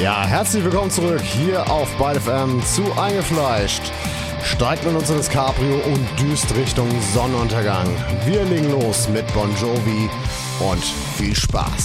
Ja, herzlich willkommen zurück hier auf Byte FM zu Eingefleischt. Steigt mit uns ins Cabrio und düst Richtung Sonnenuntergang. Wir legen los mit Bon Jovi und viel Spaß.